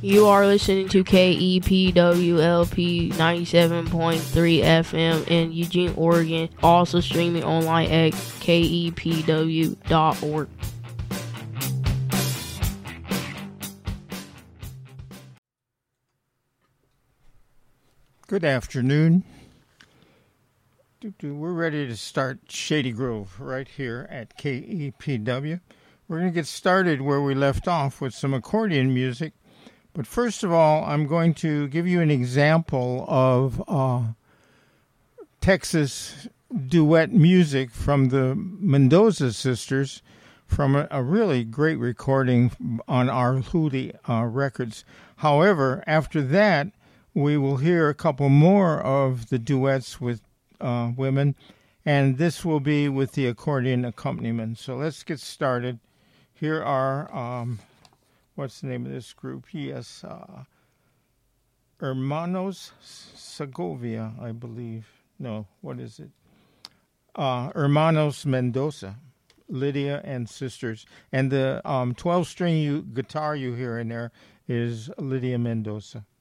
You are listening to KEPWLP 97.3 FM in Eugene, Oregon, also streaming online at kepw.org. Good afternoon. We're ready to start Shady Grove right here at KEPW. We're going to get started where we left off with some accordion music. But first of all, I'm going to give you an example of Texas duet music from the Mendoza sisters from a really great recording on our Hootie Records. However, after that, we will hear a couple more of the duets with women, and this will be with the accordion accompaniment. So let's get started. Here are, what's the name of this group? Yes, Hermanos Segovia, I believe. No, what is it? Hermanos Mendoza, Lydia and sisters. And the 12-string guitar you hear in there is Lydia Mendoza.